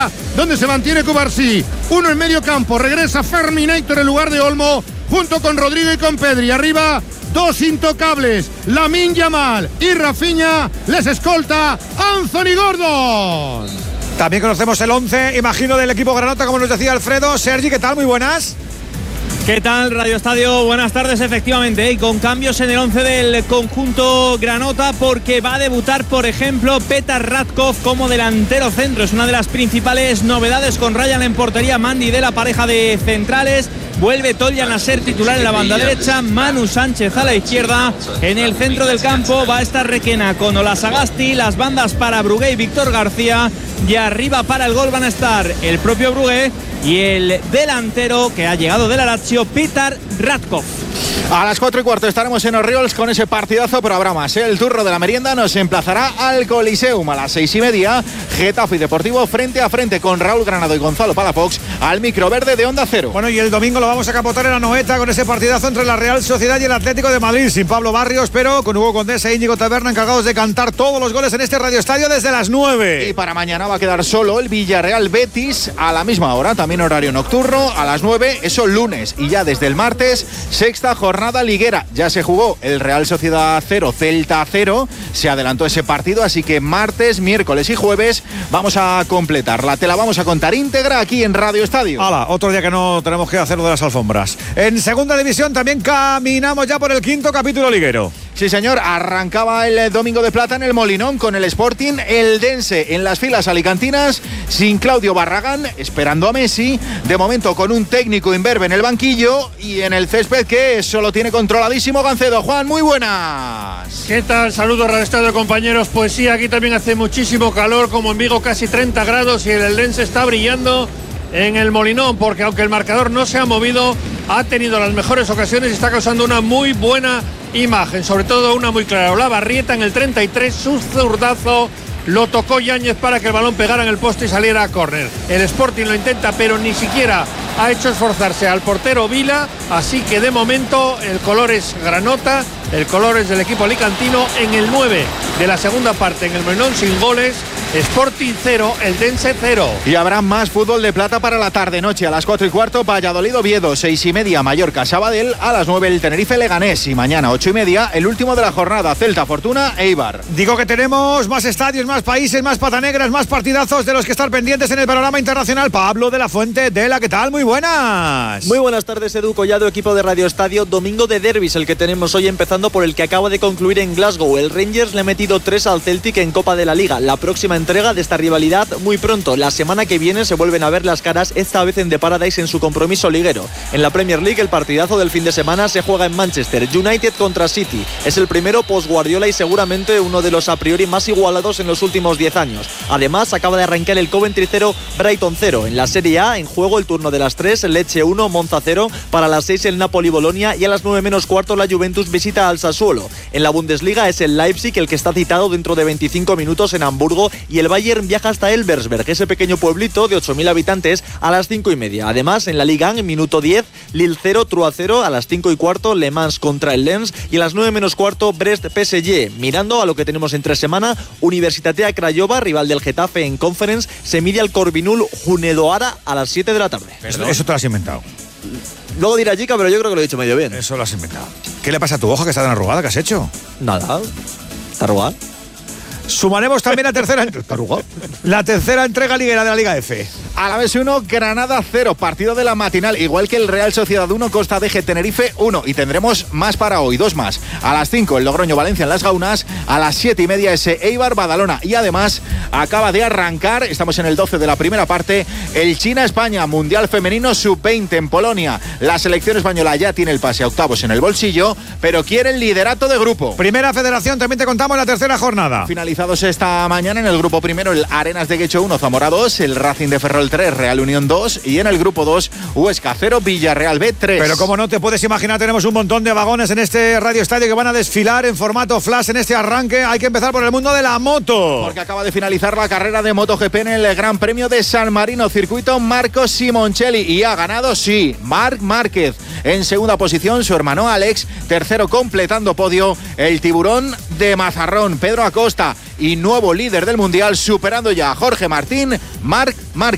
donde se mantiene Cubarsí. Uno en medio campo, regresa Ferminator en lugar de Olmo, junto con Rodrigo y con Pedri. Arriba, dos intocables, Lamine Yamal y Rafinha. Les escolta Anthony Gordon. También conocemos el 11, imagino, del equipo granota, como nos decía Alfredo. Sergi, ¿qué tal? Muy buenas. ¿Qué tal, Radio Estadio? Buenas tardes, efectivamente, y con cambios en el 11 del conjunto granota, porque va a debutar, por ejemplo, Petar Ratkov como delantero centro. Es una de las principales novedades, con Ryan en portería, Mandy de la pareja de centrales. Vuelve Toljan a ser titular en la banda derecha, Manu Sánchez a la izquierda. En el centro del campo va a estar Requena con Olasagasti, las bandas para Brugué y Víctor García, y arriba para el gol van a estar el propio Brugué y el delantero que ha llegado de la Lazio, Petar Ratkov. A las 4:15 estaremos en Orriols con ese partidazo, pero habrá más. El turro de la merienda nos emplazará al Coliseum a las 6:30. Getafe y Deportivo frente a frente con Raúl Granado y Gonzalo Palafox al microverde de Onda Cero. Bueno, y el domingo lo vamos a capotar en Anoeta con ese partidazo entre la Real Sociedad y el Atlético de Madrid, sin Pablo Barrios, pero con Hugo Condés e Íñigo Taberna encargados de cantar todos los goles en este Radio Estadio desde las 9. Y para mañana va a quedar solo el Villarreal Betis a la misma hora, también horario nocturno, a las 9, eso lunes. Y ya desde el martes, sexta jornada liguera. Ya se jugó el Real Sociedad 0, Celta 0, se adelantó ese partido, así que martes, miércoles y jueves vamos a completarla. Te la vamos a contar íntegra aquí en Radio Estadio. ¡Hala! Otro día que no tenemos que hacer lo de las alfombras. En segunda división también caminamos ya por el quinto capítulo liguero. Sí, señor, arrancaba el Domingo de Plata en el Molinón con el Sporting Eldense en las filas alicantinas, sin Claudio Barragán, esperando a Messi, de momento con un técnico imberbe en el banquillo y en el césped que solo tiene controladísimo Gancedo. Juan, muy buenas. ¿Qué tal? Saludos, Radio Estadio, compañeros. Pues sí, aquí también hace muchísimo calor, como en Vigo, casi 30 grados, y el Eldense está brillando en el Molinón, porque aunque el marcador no se ha movido, ha tenido las mejores ocasiones y está causando una muy buena imagen, sobre todo una muy clara. Olavarrieta en el 33, su zurdazo lo tocó Yáñez para que el balón pegara en el poste y saliera a córner. El Sporting lo intenta, pero ni siquiera ha hecho esforzarse al portero Vila, así que de momento el color es granota, el color es del equipo alicantino. En el 9 de la segunda parte, en el Molinón, sin goles, Sporting 0, Eldense 0. Y habrá más fútbol de plata para la tarde-noche. A las 4:15, Valladolid Oviedo, 6:30, Mallorca Sabadell, a las 9 el Tenerife Leganés, y mañana 8:30 el último de la jornada, Celta Fortuna Eibar. Digo que tenemos más estadios, más países, más patanegras, más partidazos de los que estar pendientes en el panorama internacional. Pablo de la Fuente, de la ¿qué tal? Muy buenas. Muy buenas tardes, Edu Collado, equipo de Radio Estadio. Domingo de derbis el que tenemos hoy, empezando por el que acaba de concluir en Glasgow. El Rangers le ha metido 3 al Celtic en Copa de la Liga. La próxima entrega de esta rivalidad muy pronto. La semana que viene se vuelven a ver las caras, esta vez en The Paradise en su compromiso liguero. En la Premier League, el partidazo del fin de semana se juega en Manchester. United contra City. Es el primero post Guardiola y seguramente uno de los a priori más igualados en los últimos 10 años. Además, acaba de arrancar el Coventry 0, Brighton 0. En la Serie A, en juego el turno de las 3, Lecce 1, Monza 0. Para las 6 el Napoli-Bolonia y a las 9 menos cuarto la Juventus visita al Sassuolo. En la Bundesliga es el Leipzig el que está citado dentro de 25 minutos en Hamburgo, y el Bayern viaja hasta Elversberg, ese pequeño pueblito de 8.000 habitantes, a las 5:30. Además, en la Liga 1, en minuto 10, Lille 0, Troyes 0, a las 5:15, Le Mans contra el Lens, y a las 9 menos cuarto, Brest PSG. Mirando a lo que tenemos entre semana, Universitatea Craiova, rival del Getafe en Conference, se mide al Corbinul Hunedoara a las 7 de la tarde. Eso te lo has inventado. Luego dirá Chica, pero yo creo que lo he dicho medio bien. Eso lo has inventado. ¿Qué le pasa a tu hoja que está tan arrugada? ¿Qué has hecho? Nada. ¿Está arrugada? Sumaremos también la tercera entrega liguera de la Liga F. Alavés 1, Granada 0, partido de la matinal, igual que el Real Sociedad 1, Costa Deje Tenerife 1, y tendremos más para hoy, 2 más. A las 5 el Logroño Valencia en Las Gaunas, a las 7:30 ese Eibar Badalona, y además acaba de arrancar, estamos en el 12 de la primera parte, el China-España, Mundial Femenino Sub-20 en Polonia. La selección española ya tiene el pase a octavos en el bolsillo, pero quiere el liderato de grupo. Primera Federación, también te contamos la tercera jornada. Finalizados esta mañana en el grupo primero, el Arenas de Guecho 1, Zamora 2, el Racing de Ferrol 3, Real Unión 2, y en el grupo 2, Huesca 0, Villarreal B 3. Pero como no te puedes imaginar, tenemos un montón de vagones en este Radio Estadio que van a desfilar en formato flash en este arranque. Hay que empezar por el mundo de la moto, porque acaba de finalizar la carrera de MotoGP en el Gran Premio de San Marino, circuito Marco Simoncelli, y ha ganado, sí, Marc Márquez. En segunda posición, su hermano Alex, tercero completando podio, el tiburón de Mazarrón, Pedro Acosta, y nuevo líder del Mundial, superando ya a Jorge Martín, Marc Márquez.